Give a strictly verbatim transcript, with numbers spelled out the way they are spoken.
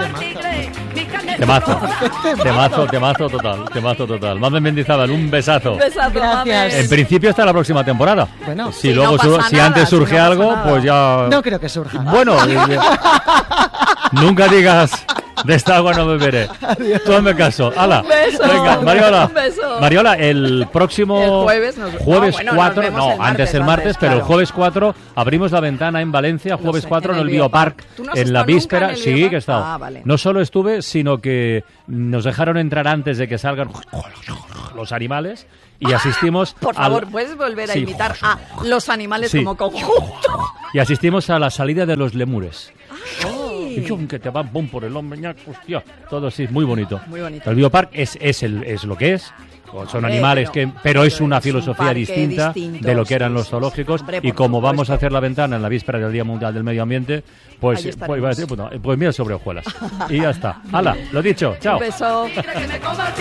Temazo, temazo, temazo total, temazo total. Mamen Mendizábal, un besazo. Un besazo, Gracias. En principio hasta la próxima temporada. Bueno, si si luego no pasa su- si nada, antes si surge no pasa algo, nada. pues ya. no creo que surja. Bueno, eh, nunca digas de esta agua no beberé. Tú hazme caso. Hala. Un beso. Venga, Mariola. Un beso. Mariola, el próximo El jueves nos- jueves no, bueno, cuatro, nos vemos no, el martes, antes el martes, antes, pero el claro. jueves cuatro abrimos la ventana en Valencia, jueves sé, cuatro en en el el Biopark, Biopark. ¿Tú no has en la estado nunca víspera. en el Sí, Biopark? que he estado. Ah, vale. No solo estuve, sino que nos dejaron entrar antes de que salgan los animales y asistimos Por al- favor, ¿puedes volver a Sí. imitar a los animales Sí. como conjunto? y asistimos a la salida de los lemures. Ay. Y chum, que te van pum por el hombro, ñac, hostia, todo sí, muy bonito. Muy bonito. El Biopark es, es, el, es lo que es. Son Hombre, animales pero- que, pero es pero una es un filosofía parque distinta distinto, de lo que eran sí, los sí, zoológicos. sí. Hombre, Y por como vamos a supuesto. hacer la ventana en la víspera del Día Mundial del Medio Ambiente, pues, Ahí pues, estaremos. iba a decir, pues, no, pues mira sobre hojuelas. Y ya está. Hala, lo dicho, chao. Un beso.